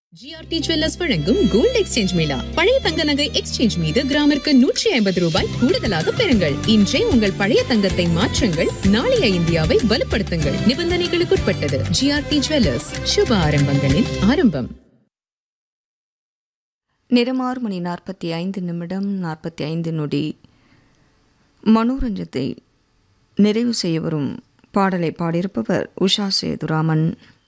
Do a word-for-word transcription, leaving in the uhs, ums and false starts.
GRT jewellers வழங்கும் gold exchange Mela. பழைய தங்க நகை எக்ஸ்சேஞ்ச் மீது கிராமிற்கு நூற்றி ஐம்பது ரூபாய் கூடுதலாக பெறுங்கள். இன்றே உங்கள் பழைய தங்கத்தை மாற்றுங்கள், நாளைய இந்தியாவை வலுப்படுத்துங்கள். நிபந்தனைகளுக்குட்பட்டது. ஜிஆர்டி ஜுவல்லர்ஸ், சுப ஆரம்பங்களின் ஆரம்பம். நேரம் ஆறு மணி நாற்பத்தி ஐந்து நிமிடம் நாற்பத்தி ஐந்து நொடி. மனோரஞ்சத்தை நிறைவு செய்ய வரும் பாடலை பாடியிருப்பவர் உஷா சேதுராமன்.